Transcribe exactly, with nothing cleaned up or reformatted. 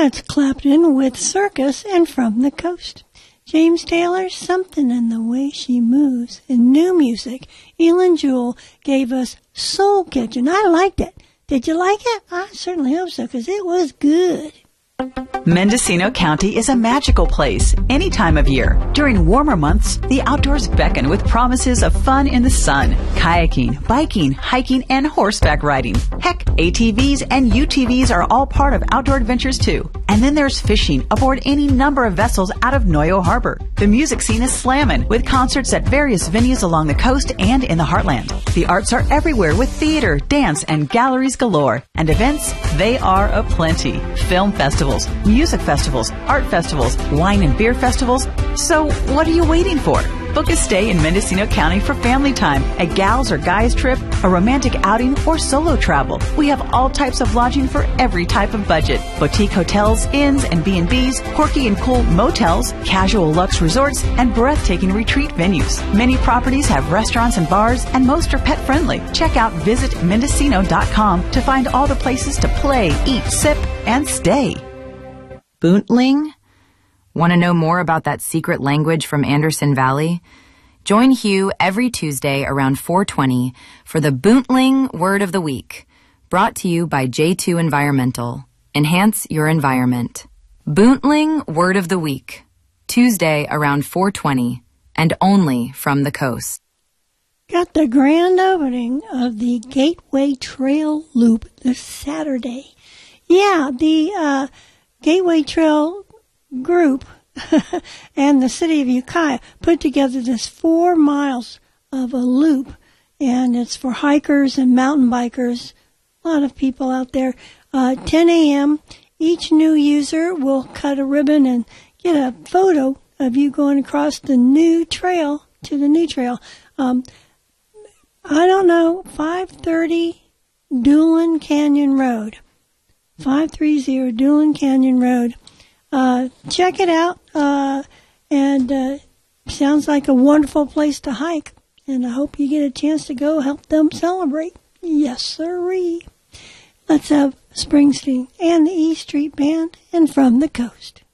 That's Clapton with Circus and From the Coast. James Taylor's Something in the Way She Moves. In new music, Elin Jewell gave us Soul Kitchen. I liked it. Did you like it? I certainly hope so, because it was good. Mendocino County is a magical place any time of year. During warmer months, the outdoors beckon with promises of fun in the sun. Kayaking, biking, hiking, and horseback riding. Heck, A T Vs and U T Vs are all part of outdoor adventures too. And then there's fishing aboard any number of vessels out of Noyo Harbor. The music scene is slammin', with concerts at various venues along the coast and in the heartland. The arts are everywhere with theater, dance, and galleries galore. And events, they are aplenty. Film festivals, music festivals, art festivals, wine and beer festivals. So what are you waiting for? Book a stay in Mendocino County for family time, a gals or guys trip, a romantic outing, or solo travel. We have all types of lodging for every type of budget. Boutique hotels, inns and B and Bs, quirky and cool motels, casual luxe resorts, and breathtaking retreat venues. Many properties have restaurants and bars, and most are pet-friendly. Check out visit mendocino dot com to find all the places to play, eat, sip, and stay. Boontling? Want to know more about that secret language from Anderson Valley? Join Hugh every Tuesday around four twenty for the Boontling Word of the Week, brought to you by J two Environmental. Enhance your environment. Boontling Word of the Week, Tuesday around four twenty, and only from the coast. Got the grand opening of the Gateway Trail Loop this Saturday. Yeah, the uh, Gateway Trail group and the city of Ukiah put together this four miles of a loop, and it's for hikers and mountain bikers, a lot of people out there. Uh, ten a.m. Each new user will cut a ribbon and get a photo of you going across the new trail to the new trail. Um, I don't know, five thirty Doolin Canyon Road. five thirty Doolin Canyon Road. Uh, check it out, uh, and uh, sounds like a wonderful place to hike, and I hope you get a chance to go help them celebrate. Yes, sirree. Let's have Springsteen and the E Street Band and From the Coast.